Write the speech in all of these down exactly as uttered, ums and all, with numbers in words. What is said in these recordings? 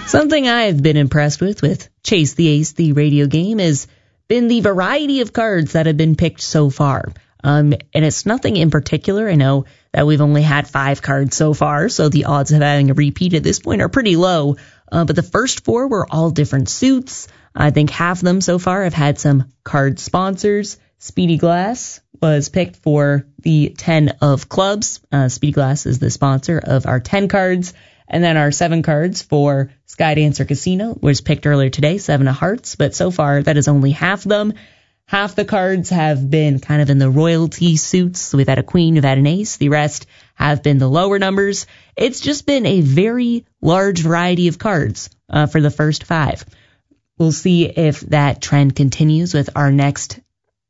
Something I've been impressed with with Chase the Ace, the radio game, has been the variety of cards that have been picked so far. Um, and it's nothing in particular. I know that we've only had five cards so far, so the odds of having a repeat at this point are pretty low. Uh, but the first four were all different suits. I think half of them so far have had some card sponsors. Speedy Glass was picked for the ten of clubs. Uh, Speedy Glass is the sponsor of our ten cards. And then our seven cards for Skydancer Casino was picked earlier today, seven of hearts. But so far, that is only half of them. Half the cards have been kind of in the royalty suits. So we've had a queen, we've had an ace. The rest have been the lower numbers. It's just been a very large variety of cards uh, for the first five. We'll see if that trend continues with our next.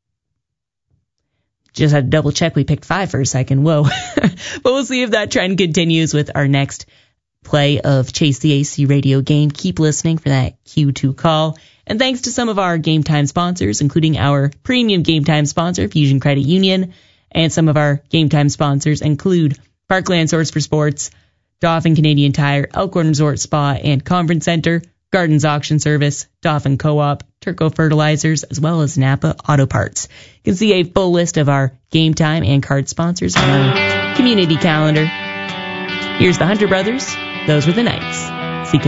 Just had to double check. We picked five for a second. Whoa. But we'll see if that trend continues with our next play of Chase the A C radio game. Keep listening for that Q two call. And thanks to some of our Game Time sponsors, including our premium Game Time sponsor, Fusion Credit Union, and some of our Game Time sponsors include Parkland Source for Sports, Dauphin Canadian Tire, Elkhorn Resort Spa and Conference Center, Gardens Auction Service, Dauphin Co-op, Turco Fertilizers, as well as Napa Auto Parts. You can see a full list of our Game Time and card sponsors on our community calendar. Here's the Hunter Brothers. Those were the Knights.